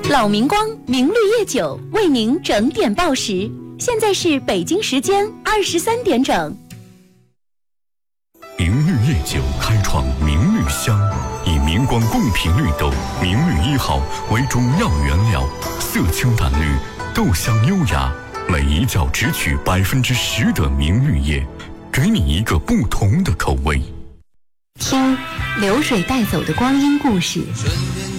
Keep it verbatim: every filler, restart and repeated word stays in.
老明光明绿叶酒为您整点报时，现在是北京时间二十三点整。 明绿叶酒开创明绿香，以明光贡品绿豆明绿一号为主要原料，色清淡绿，豆香优雅，每一角只取百分之十的明绿叶，给你一个不同的口味。 听流水带走的光阴故事。